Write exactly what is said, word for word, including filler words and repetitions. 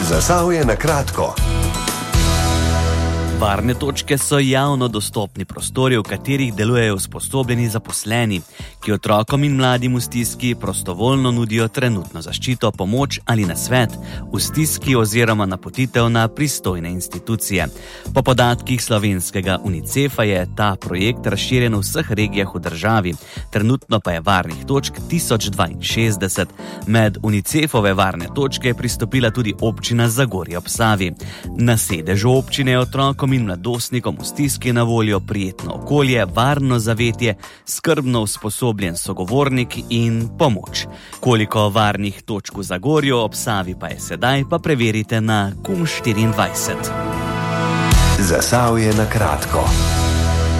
Zasavje na kratko. Varne točke so javno dostopni prostori, v katerih delujejo usposobljeni zaposleni, ki otrokom in mladim v stiski prostovoljno nudijo trenutno zaščito, pomoč ali nasvet v stiski oziroma napotitev na pristojne institucije. Po podatkih slovenskega Unicefa je ta projekt razširjen v vseh regijah v državi, trenutno pa je varnih točk tisoč dvainšestdeset. Med Unicefove varne točke je pristopila tudi občina Zagorje ob Savi. Na sedežu občine je otrokom in mladostnikom v stiski na voljo prijetno okolje, varno zavetje, skrbno usposobljen sogovornik in pomoč. Koliko varnih točk v Zagorju ob Savi pa je sedaj, pa preverite na Kum štiriindvajset. Zasavje na kratko.